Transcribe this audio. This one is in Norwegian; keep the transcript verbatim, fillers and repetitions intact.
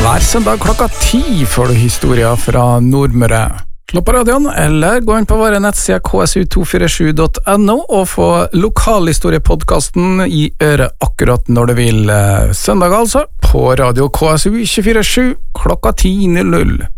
Hver søndag klokka ti får du historier fra Nordmøre. Slå på radioen, eller gå inn på våre nettsider k s u to fire sju punktum n o og få lokalhistoriepodcasten i øret akkurat når du vil. Søndag altså, på radio K S U to fire sju klokka ti null null.